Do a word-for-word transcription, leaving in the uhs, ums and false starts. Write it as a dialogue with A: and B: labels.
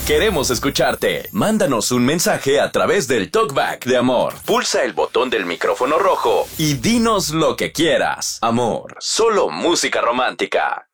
A: Queremos escucharte. Mándanos un mensaje a través del TalkBack de Amor. Pulsa el botón del micrófono rojo y dinos lo que quieras. Amor, solo música romántica.